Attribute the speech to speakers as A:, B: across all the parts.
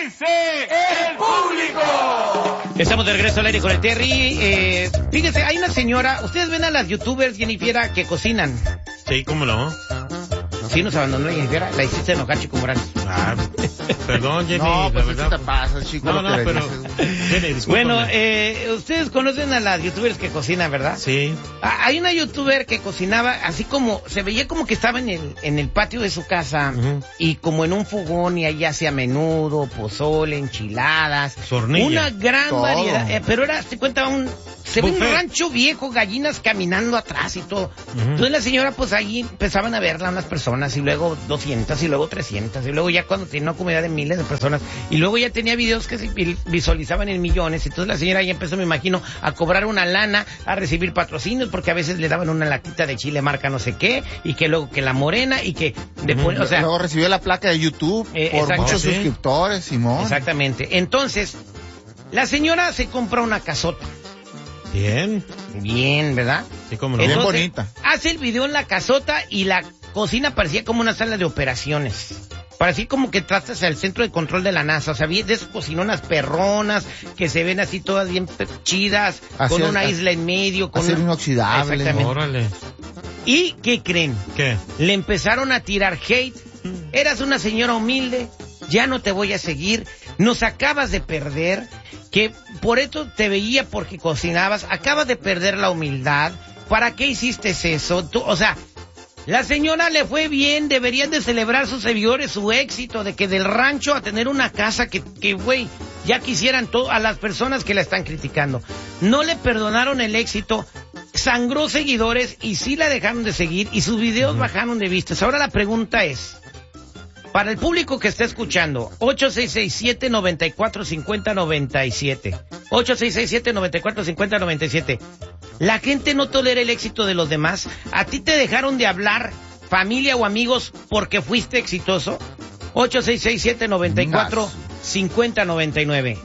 A: dice el público?
B: Estamos de regreso al aire con el Terry. Fíjese, hay una señora, ustedes ven a las youtubers, Jennifer, que cocinan.
C: Sí, ¿cómo no?
B: Sí, nos abandonó Jennifer, la hiciste enojar, Chico Morales.
C: Ah, perdón, Jenny,
D: no, pues
C: la verdad.
D: ¿qué te pasa, chico?
C: No, pero... Jenny, discúlpame.
B: Bueno, ustedes conocen a las youtubers que cocinan, ¿verdad?
C: Sí.
B: Hay una youtuber que cocinaba así como, se veía como que estaba en el patio de su casa, y como en un fogón, y ahí hacía menudo, pozole, enchiladas.
C: Sornilla.
B: Una gran
D: Todo.
B: variedad. Pero era, se cuenta, se ve un
C: Buffet.
B: rancho viejo, gallinas caminando atrás y todo. Entonces la señora, pues ahí empezaban a verla unas personas, y luego 200, y luego 300, y luego ya cuando tenía una comunidad de miles de personas, y luego ya tenía videos que se visualizaban en millones. Entonces la señora ya empezó, me imagino, a cobrar una lana, a recibir patrocinios, porque a veces le daban una latita de chile marca no sé qué, y que luego que la morena, y que después, o sea...
D: Luego recibió la placa de YouTube por
B: exacto.
D: muchos
C: Sí.
D: suscriptores, Simón.
B: Exactamente. Entonces, la señora se compra una casota. Bien, ¿verdad?
C: Sí, cómo no.
D: Bien
B: Entonces,
D: bonita.
B: hace el video en la casota y la cocina parecía como una sala de operaciones. Parecía como que tratas al centro de control de la NASA. O sea, de esas cocinonas perronas que se ven así todas bien chidas, con una isla en medio. Con
D: Acero inoxidable.
B: Exactamente.
C: Órale.
B: ¿Y qué creen?
C: ¿Qué?
B: Le empezaron a tirar hate. Eras una señora humilde, ya no te voy a seguir, nos acabas de perder, que por esto te veía porque cocinabas, acabas de perder la humildad, ¿para qué hiciste eso? O sea, la señora le fue bien, deberían de celebrar sus seguidores su éxito, de que del rancho a tener una casa que güey, ya quisieran a las personas que la están criticando. No le perdonaron el éxito, sangró seguidores y sí la dejaron de seguir y sus videos bajaron de vistas. Ahora la pregunta es, para el público que está escuchando, 8667-945097. 8667-945097. La gente no tolera el éxito de los demás. ¿A ti te dejaron de hablar, familia o amigos, porque fuiste exitoso? 8667-945099.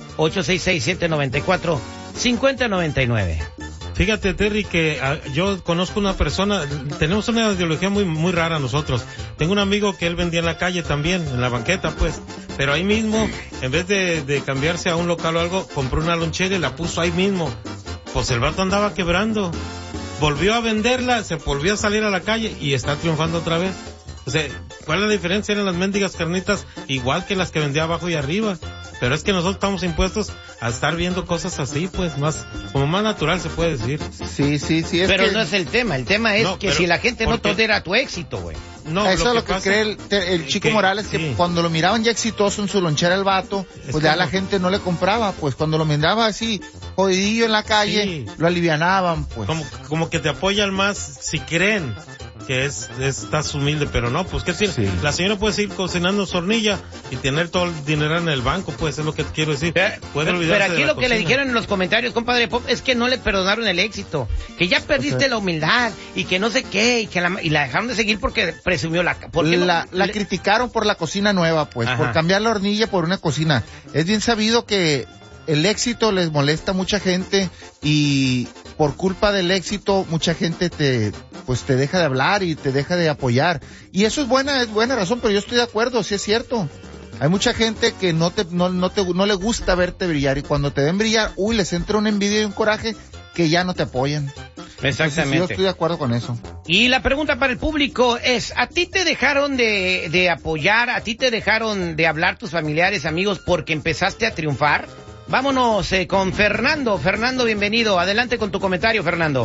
B: 8667-945099.
C: Fíjate, Terry, que yo conozco una persona, tenemos una ideología muy, muy rara nosotros. Tengo un amigo que él vendía en la calle también, en la banqueta, pues. Pero ahí mismo, en vez de cambiarse a un local o algo, compró una lonchera y la puso ahí mismo. Pues el vato andaba quebrando. Volvió a venderla, se volvió a salir a la calle y está triunfando otra vez. O sea, ¿cuál es la diferencia? Eran las mendigas carnitas igual que las que vendía abajo y arriba. Pero es que nosotros estamos impuestos a estar viendo cosas así, pues, como más natural se puede decir.
D: Sí.
B: Pero no es el tema es que
C: pero,
B: si la gente no
C: porque...
B: tolera tu éxito, güey.
C: No,
D: eso es lo que
C: pasa...
D: cree el Chico
C: que,
D: Morales, que
C: sí.
D: cuando lo miraban ya exitoso en su lonchera el vato, pues ya la gente no le compraba, pues cuando lo miraba así, jodidillo en la calle,
C: Sí.
D: lo alivianaban, pues.
C: Como que te apoyan más si creen que estás humilde, pero no, pues qué decir,
D: Sí.
C: la señora puede seguir cocinando sornilla y tener todo el dinero en el banco, pues es lo que quiero decir. Puede olvidarse
B: Pero aquí
C: de la
B: lo que le
C: cocina.
B: dijeron en los comentarios, compadre Pop, es que no le perdonaron el éxito, que ya perdiste la humildad y que no sé qué, y la dejaron de seguir porque presumió la
D: criticaron por la cocina nueva, pues,
B: Ajá.
D: por cambiar la hornilla por una cocina. Es bien sabido que el éxito les molesta a mucha gente y por culpa del éxito mucha gente te deja de hablar y te deja de apoyar. Y eso es buena razón, pero yo estoy de acuerdo, sí es cierto. Hay mucha gente que no le gusta verte brillar y cuando te ven brillar, les entra una envidia y un coraje que ya no te apoyan.
B: Exactamente.
D: Entonces, yo estoy de acuerdo con eso.
B: Y la pregunta para el público es, ¿a ti te dejaron de apoyar, a ti te dejaron de hablar tus familiares, amigos, porque empezaste a triunfar? Vámonos con Fernando. Fernando, bienvenido. Adelante con tu comentario, Fernando.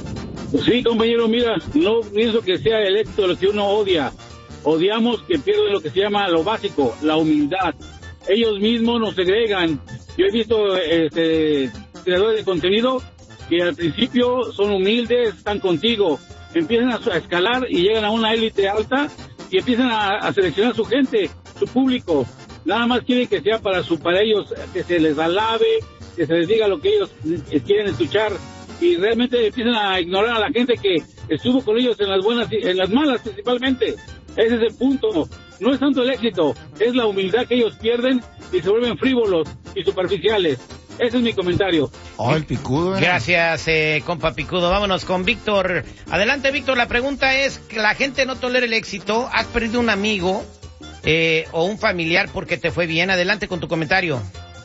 E: Sí, compañero, mira, no pienso que sea el éxito lo que uno odia. Odiamos que pierde lo que se llama lo básico, la humildad. Ellos mismos nos segregan. Yo he visto creadores de contenido que al principio son humildes, están contigo, empiezan a escalar y llegan a una élite alta y empiezan a seleccionar su gente, su público. Nada más quieren que sea para ellos, que se les alabe, que se les diga lo que ellos quieren escuchar, y realmente empiezan a ignorar a la gente que estuvo con ellos en las buenas y en las malas principalmente. Ese es el punto. No es tanto el éxito, es la humildad que ellos pierden y se vuelven frívolos y superficiales. Ese es mi comentario.
D: El picudo.
B: Gracias, compa Picudo. Vámonos con Víctor. Adelante, Víctor. La pregunta es, la gente no tolera el éxito. Has perdido un amigo o un familiar porque te fue bien. Adelante con tu comentario.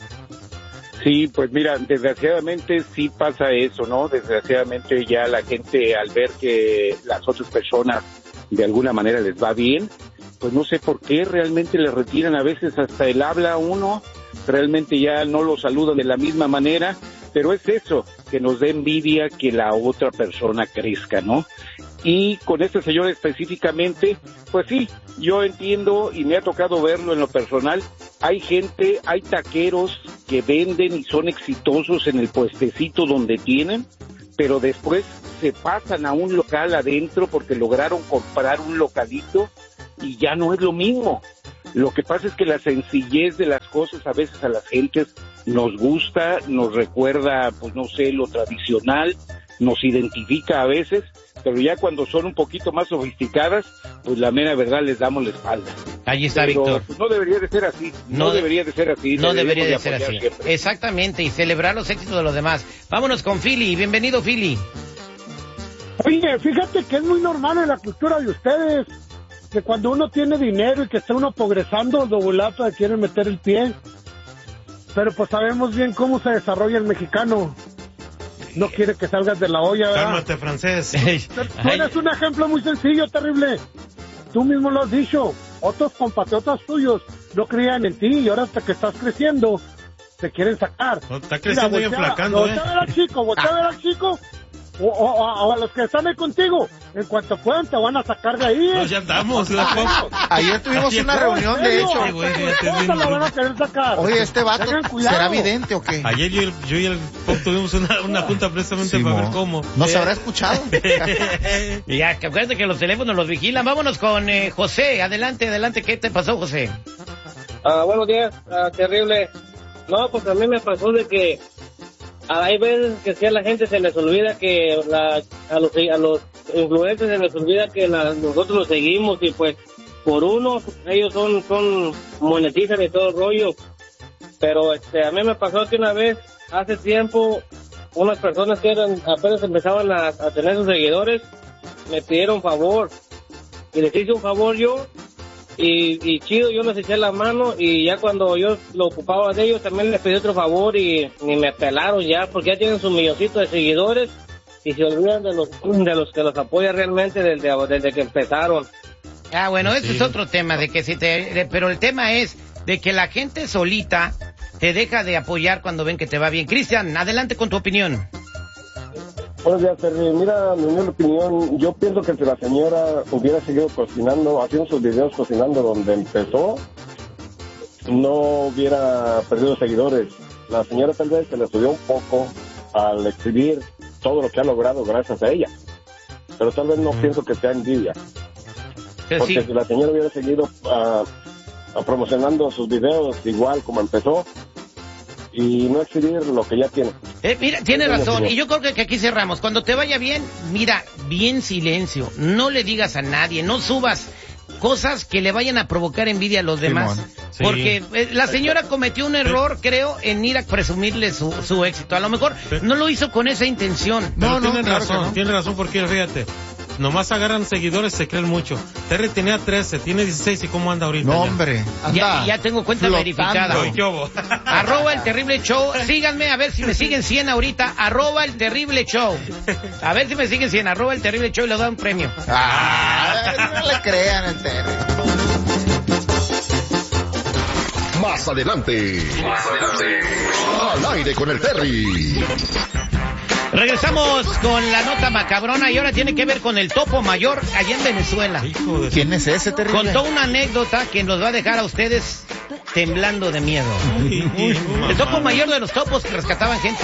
E: Sí, pues mira, desgraciadamente sí pasa eso, ¿no? Desgraciadamente ya la gente al ver que las otras personas de alguna manera les va bien, pues no sé por qué realmente le retiran a veces hasta el habla a uno, realmente ya no lo saludan de la misma manera, pero es eso, que nos da envidia que la otra persona crezca, ¿no? Y con este señor específicamente, pues sí, yo entiendo y me ha tocado verlo en lo personal. Hay gente, hay taqueros que venden y son exitosos en el puestecito donde tienen, pero después se pasan a un local adentro porque lograron comprar un localito y ya no es lo mismo. Lo que pasa es que la sencillez de las cosas a veces a las gentes nos gusta, nos recuerda, pues no sé, lo tradicional, nos identifica a veces, pero ya cuando son un poquito más sofisticadas, pues la mera verdad les damos la espalda.
B: Ahí está,
E: pero,
B: Víctor.
E: pues, no debería de ser así, no debería de ser así.
B: No debería de ser así.
E: Siempre.
B: Exactamente, y celebrar los éxitos de los demás. Vámonos con Philly. Bienvenido, Philly.
F: Oye, fíjate que es muy normal en la cultura de ustedes que cuando uno tiene dinero y que está uno progresando, dobulato quieren meter el pie. Pero pues sabemos bien cómo se desarrolla el mexicano. No quiere que salgas de la olla, ¿verdad?
C: Cálmate, francés.
F: Tú eres un ejemplo muy sencillo, terrible. Tú mismo lo has dicho. Otros compatriotas tuyos no creían en ti y ahora hasta que estás creciendo, te quieren sacar.
C: No, está creciendo y enflacando,
F: voltea a ver al chico, voltea a ver al chico. O a los que están ahí contigo, en cuanto puedan te van a sacar de ahí.
C: No, ya andamos.
D: Ayer tuvimos una reunión, de hecho.
F: La van a querer sacar.
D: Oye, ¿este vato será vidente o qué?
C: Ayer yo y el Pop tuvimos una junta precisamente para ver cómo.
D: ¿No se habrá escuchado?
B: Ya, que acuérdate que los teléfonos los vigilan. Vámonos con José. Adelante. ¿Qué te pasó, José?
G: Buenos días, terrible. No, pues a mí me pasó de que hay veces que sí a la gente se les olvida que a los influencers se les olvida que nosotros los seguimos y pues por uno ellos son monetizan y todo el rollo. Pero a mí me pasó que una vez hace tiempo unas personas que apenas empezaban a tener sus seguidores me pidieron favor y les hice un favor yo. Y chido, yo les eché la mano y ya cuando yo lo ocupaba de ellos también les pedí otro favor y ni me pelaron ya porque ya tienen su milloncito de seguidores y se olvidan de los que los apoyan realmente desde que empezaron.
B: Bueno, ese es otro tema, de que pero el tema es de que la gente solita te deja de apoyar cuando ven que te va bien. Cristian, adelante con tu opinión.
H: Buenos días, Terry. Mira, mi humilde opinión, yo pienso que si la señora hubiera seguido cocinando, haciendo sus videos cocinando donde empezó, no hubiera perdido seguidores. La señora tal vez se le subió un poco al exhibir todo lo que ha logrado gracias a ella, pero tal vez no pienso que sea envidia. Porque si la señora hubiera seguido promocionando sus videos igual como empezó, y no exhibir lo que ya tiene.
B: Mira, tiene razón, y yo creo que aquí cerramos. Cuando te vaya bien, mira, bien silencio, no le digas a nadie, no subas cosas que le vayan a provocar envidia a los demás. Sí. Porque la señora cometió un error, creo, en ir a presumirle su éxito. A lo mejor no lo hizo con esa intención.
C: No, tiene razón, porque fíjate, nomás agarran seguidores, se creen mucho. Terry tenía 13, tiene 16, ¿y cómo anda ahorita?
D: No, hombre, anda
B: ya tengo cuenta verificada. @El Terrible Show. Síganme, a ver si me siguen 100 ahorita. @El Terrible Show. A ver si me siguen 100. @El Terrible Show y le doy un premio.
D: No le crean al Terry.
I: Más adelante. Al aire con el Terry.
B: Regresamos con la nota macabrona y ahora tiene que ver con el Topo Mayor allá en Venezuela.
D: ¿Quién es ese, terrible?
B: Contó una anécdota que nos va a dejar a ustedes temblando de miedo. El Topo Mayor de los topos que rescataban gente.